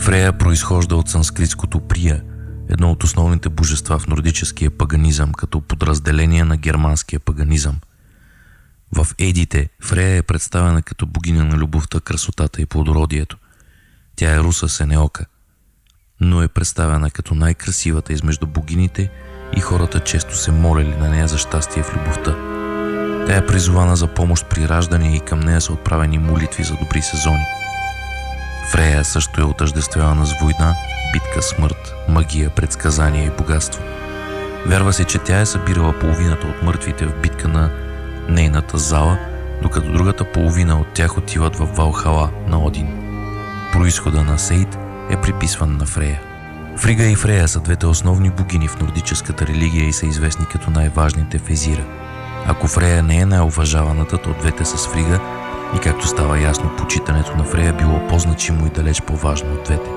Фрея произхожда от санскритското Прия, едно от основните божества в нордическия паганизъм, като подразделение на германския паганизъм. В Едите Фрея е представена като богиня на любовта, красотата и плодородието. Тя е руса сенеока, но е представена като най-красивата измежду богините и хората често се молели на нея за щастие в любовта. Тя е призована за помощ при раждане и към нея са отправени молитви за добри сезони. Фрея също е отъждествявана с война, битка, смърт, магия, предсказания и богатство. Вярва се, че тя е събирала половината от мъртвите в битка на нейната зала, докато другата половина от тях отиват в Валхала на Один. Произхода на Сейд е приписван на Фрея. Фрига и Фрея са двете основни богини в нордическата религия и са известни като най-важните в Езира. Ако Фрея не е най-уважаваната, то двете са с Фрига и както става ясно, почитането на Фрея било по-значимо и далеч по-важно от двете.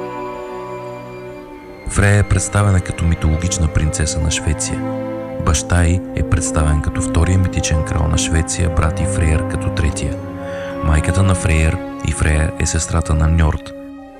Фрея е представена като митологична принцеса на Швеция. Баща й е представен като втория митичен крал на Швеция, брат и Фрейр като третия. Майката на Фрейр и Фрея е сестрата на Ньорд.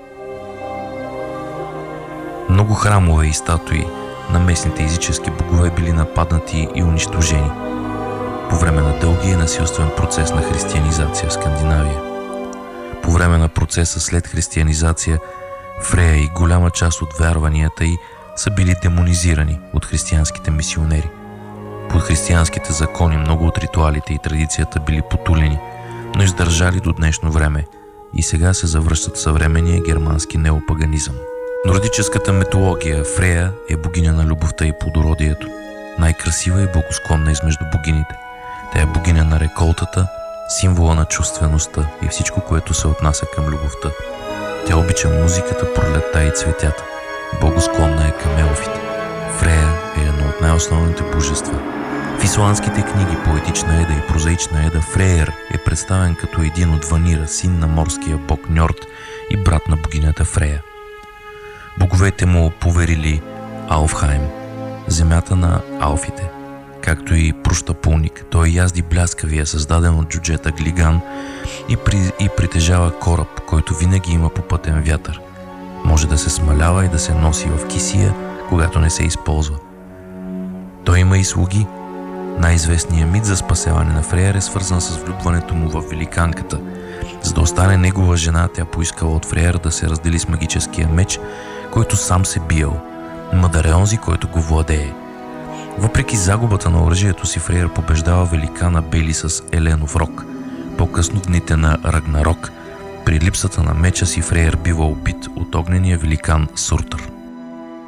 Много храмове и статуи на местните езически богове били нападнати и унищожени по време на дългия и насилствен процес на християнизация в Скандинавия. По време на процеса след християнизация Фрея и голяма част от вярванията й са били демонизирани от християнските мисионери. Под християнските закони много от ритуалите и традицията били потулени, но издържали до днешно време и сега се завръщат в съвременния германски неопаганизъм. В нордическата митология Фрея е богиня на любовта и плодородието, най-красива и благосклонна измежду богините. Тя е богиня на реколтата, символа на чувствеността и всичко, което се отнася към любовта. Тя обича музиката, пролетта и цветята. Благосклонна е към елфите. Фрея е едно от най-основните божества. В исландските книги Поетична Еда и Прозаична Еда Фрейр е представен като един от Ванира, син на морския бог Ньорд и брат на богинята Фрея. Боговете му поверили Алфхайм, земята на алфите, както и Прущапулник. Той язди бляскавия, създаден от джуджета Глиган и притежава кораб, който винаги има попътен вятър. Може да се смалява и да се носи в кисия, когато не се използва. Той има и слуги. Най-известният мит за спасяване на Фрейр е свързан с влюбването му в великанката. За да остане негова жена, тя поискала от Фрейр да се раздели с магическия меч, който сам се биел, мъдър е онзи, който го владее. Въпреки загубата на оръжието си, Фрейр побеждава великана Бели с еленов рог. По-късно в дните на Рагнарок, при липсата на меча си, Фрейр бива убит от огнения великан Суртър.